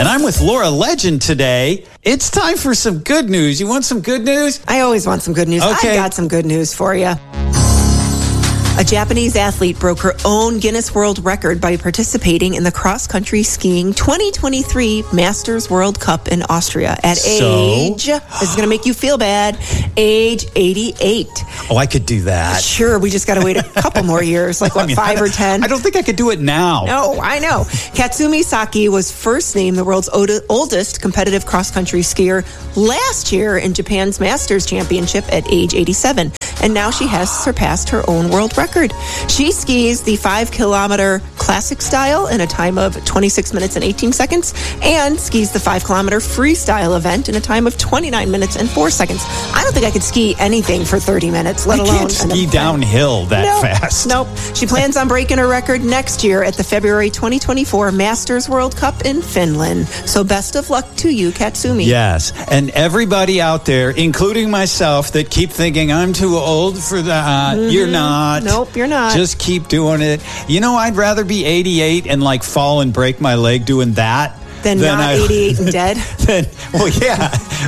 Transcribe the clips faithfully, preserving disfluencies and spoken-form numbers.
And I'm with Laura Legend today. It's time for some good news. You want some good news? I always want some good news. Okay. I got some good news for you. A Japanese athlete broke her own Guinness World Record by participating in the cross-country skiing twenty twenty-three Masters World Cup in Austria at So? age, this is going to make you feel bad, age eighty-eight. Oh, I could do that. Sure, we just got to wait a couple more years, like what, I mean, five I or ten? I don't think I could do it now. No, I know. Katsumi Saki was first named the world's oldest competitive cross-country skier last year in Japan's Masters Championship at age eighty-seven. And now she has surpassed her own world record. She skis the five-kilometer classic style in a time of twenty-six minutes and eighteen seconds and skis the five-kilometer freestyle event in a time of twenty-nine minutes and four seconds. I don't think I could ski anything for thirty minutes, let I alone... can't an ski event. downhill that Nope. fast. Nope. She plans on breaking her record next year at the February twenty twenty-four Masters World Cup in Finland. So best of luck to you, Katsumi. Yes, and everybody out there, including myself, that keep thinking I'm too old for that. Mm-hmm. You're not. Nope, you're not. Just keep doing it. You know, I'd rather be eighty-eight and like fall and break my leg doing that. Then than not I, eighty-eight and dead. Then, well, yeah,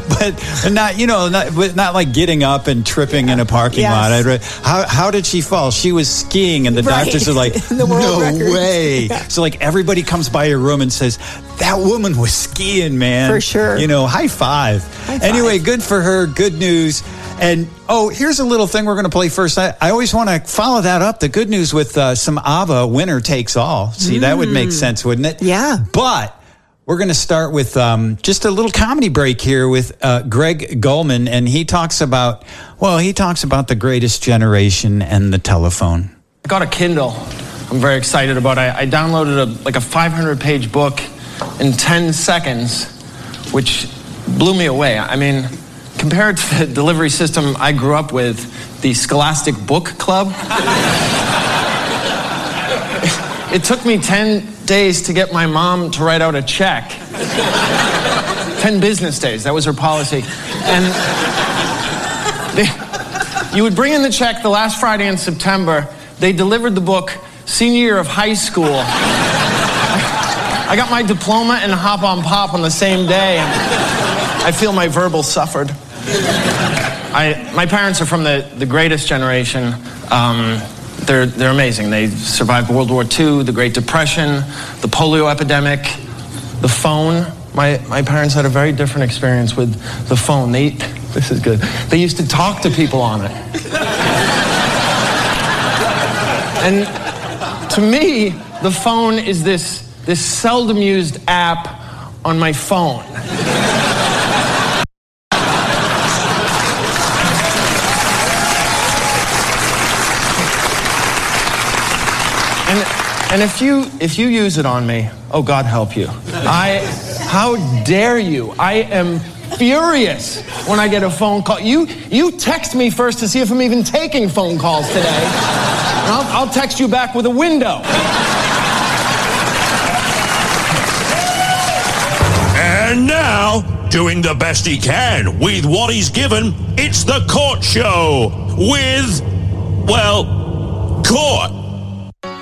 but not, you know, not, but not like getting up and tripping in a parking Yes. lot. I'd, re- how, how did she fall? She was skiing, and the Right. doctors are like, The world no record. way. Yeah. So, like, everybody comes by your room and says, that woman was skiing, man. For sure. You know, high five. High five. Anyway, good for her. Good news. And, oh, here's a little thing we're going to play first. I, I always want to follow that up, the good news, with uh, some ABBA, Winner Takes All. See, mm. that would make sense, wouldn't it? Yeah. But we're going to start with um, just a little comedy break here with uh, Greg Goldman. And he talks about, well, he talks about the greatest generation and the telephone. I got a Kindle. I'm very excited about it. I downloaded a, like a five hundred page book in ten seconds, which blew me away. I mean, compared to the delivery system I grew up with, the Scholastic Book Club, it, it took me ten days to get my mom to write out a check. ten business days, that was her policy. And they, you would bring in the check the last Friday in September. They delivered the book senior year of high school. I got my diploma and Hop on Pop on the same day, and I feel my verbal suffered. I, my parents are from the, the greatest generation. Um, they're, they're amazing. They survived World War Two, the Great Depression, the polio epidemic, the phone. My, my parents had a very different experience with the phone. They, this is good. They used to talk to people on it. And to me, the phone is this, this seldom used app on my phone. And, and if you if you use it on me, oh, God help you. I, how dare you? I am furious when I get a phone call. You you text me first to see if I'm even taking phone calls today. And I'll, I'll text you back with a window. And now, doing the best he can with what he's given, it's the Court Show with, well, Court.